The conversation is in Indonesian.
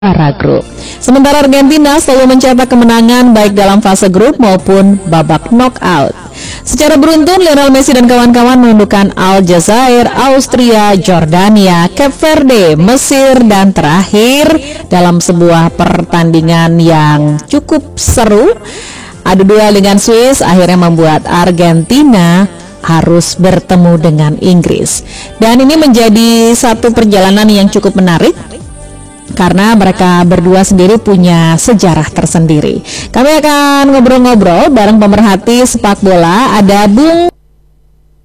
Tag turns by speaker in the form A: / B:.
A: para grup. Sementara Argentina selalu mencetak kemenangan baik dalam fase grup maupun babak knockout. Secara beruntun, Lionel Messi dan kawan-kawan menundukkan Aljazair, Austria, Jordania, Cape Verde, Mesir, dan terakhir dalam sebuah pertandingan yang cukup seru, adu duel dengan Swiss akhirnya membuat Argentina harus bertemu dengan Inggris. Dan ini menjadi satu perjalanan yang cukup menarik karena mereka berdua sendiri punya sejarah tersendiri. Kami akan ngobrol-ngobrol bareng pemerhati sepak bola, ada Bung